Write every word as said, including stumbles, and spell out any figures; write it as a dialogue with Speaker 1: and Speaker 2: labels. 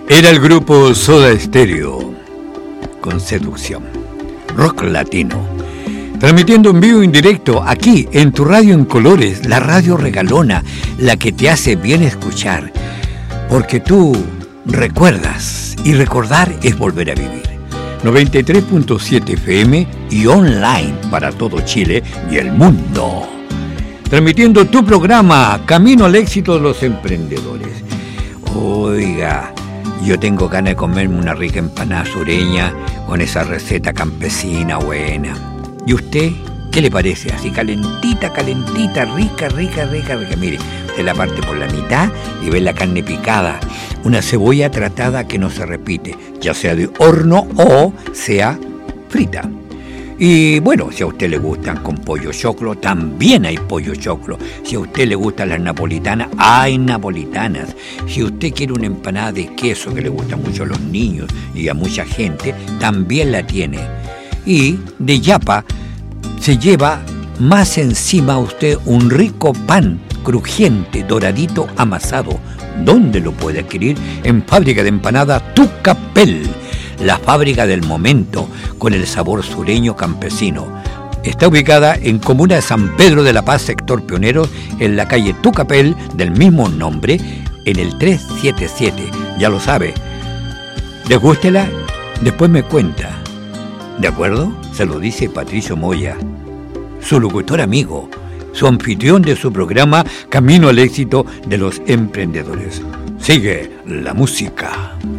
Speaker 1: Era el grupo Soda Stereo, con Seducción, rock latino, transmitiendo en vivo y en directo aquí en tu radio en colores, la radio regalona, la que te hace bien escuchar, porque tú recuerdas y recordar es volver a vivir. noventa y tres punto siete F M y online para todo Chile y el mundo, transmitiendo tu programa Camino al Éxito de los Emprendedores. Oiga, yo tengo ganas de comerme una rica empanada sureña con esa receta campesina buena. ¿Y usted qué le parece? Así calentita, calentita, rica, rica, rica, rica. Mire, usted la parte por la mitad y ve la carne picada. Una cebolla tratada que no se repite, ya sea de horno o sea frita. Y bueno, si a usted le gustan con pollo choclo, también hay pollo choclo. Si a usted le gustan las napolitanas, hay napolitanas. Si usted quiere una empanada de queso que le gusta mucho a los niños y a mucha gente, también la tiene. Y de yapa se lleva más encima a usted un rico pan crujiente, doradito, amasado. ¿Dónde lo puede adquirir? En Fábrica de Empanadas Tucapel, la fábrica del momento, con el sabor sureño campesino. Está ubicada en Comuna de San Pedro de la Paz, sector Pioneros, en la calle Tucapel, del mismo nombre, en el trescientos setenta y siete. Ya lo sabe. Degústela, después me cuenta. ¿De acuerdo? Se lo dice Patricio Moya, su locutor amigo, su anfitrión de su programa Camino al Éxito de los Emprendedores. Sigue la música.